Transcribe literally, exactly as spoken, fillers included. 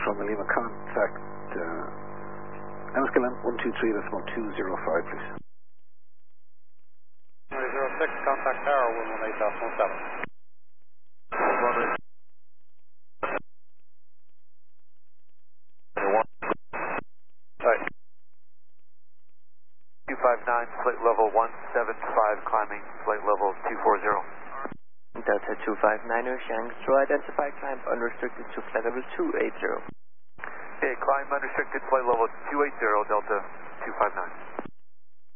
Lima Lima, contact uh, Enniskillen one two three decimal two zero five, please. zero six, contact tower one one eight decimal seven. Right. two five nine, flight level one seven five, climbing, flight level two four zero. Delta two five nine, Shanghai, identify climb unrestricted to flight level two eight zero. Okay, climb unrestricted, flight level two eight zero, Delta two five nine.